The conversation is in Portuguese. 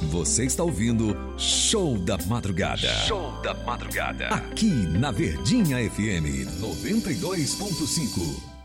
Você está ouvindo Show da Madrugada. Show da Madrugada. Aqui na Verdinha FM 92.5.